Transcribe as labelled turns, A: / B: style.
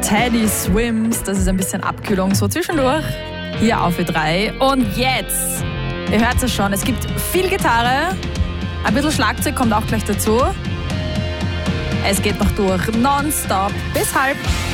A: Teddy Swims, das ist ein bisschen Abkühlung so zwischendurch. Hier auf Ö3. Und jetzt, ihr hört es schon, es gibt viel Gitarre, ein bisschen Schlagzeug kommt auch gleich dazu. Es geht noch durch, nonstop, bis halb.